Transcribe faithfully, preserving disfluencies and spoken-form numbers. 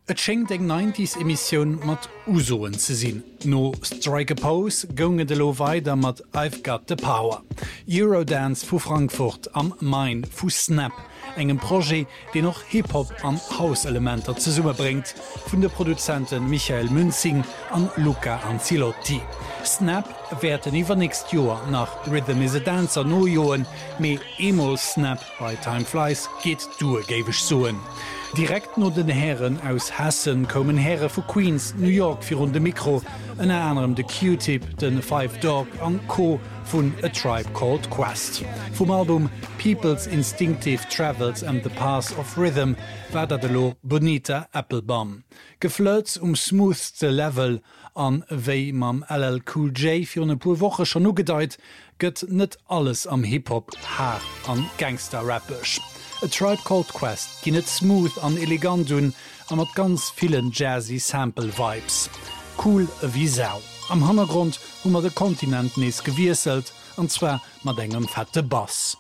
Et schenkt eng neunziger-Emissionioun mat Usoen ze sinn. No Strike a Pose gonge de lo weider mat I've got the power. Eurodance vu Frankfurt am Main vu Snap, engem Pro, de noch Hip-Hop an Hauselementer ze summe bringt, vun de Produzenten Michael Münzing an Luca Ancilotti. Snap werden iwwer nächst Joer nach Rhythm is a Dancer no Joen, méi Emol Snap bei Time Flies geht due géwech soen. Direkt no den Herren aus Hessen kommen Herre vu Queens, New York fir run de Mikro, en anderem de Q-Tip, den Five Dog an Co vun A Tribe Called Quest. Vom Album People's Instinctive Travels and the Path of Rhythm war dat de lo Bonita Applebaum. Geflötz um smoothste Level an wéi mam L L Cool J fir ne puer woche schon no gedeit, gëtt net alles am Hip-Hop haar an Gangster-Rappech. A Tribe Called Quest ginn et smooth an elegant dun an mat ganz vielen jazzy Sample-Vibes. Cool wie sau. Am Hannergrund hummer de Kontinent nees gewieselt, anzwer mat engem fette Bass.